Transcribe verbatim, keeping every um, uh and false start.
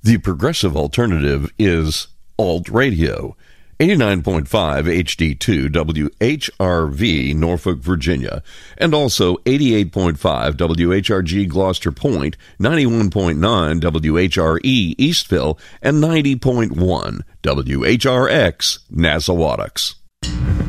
The progressive alternative is Alt Radio. eighty-nine point five H D two W H R V, Norfolk, Virginia, and also eighty-eight point five W H R G, Gloucester Point, ninety-one point nine W H R E, Eastville, and ninety point one W H R X, Nassauwatucks.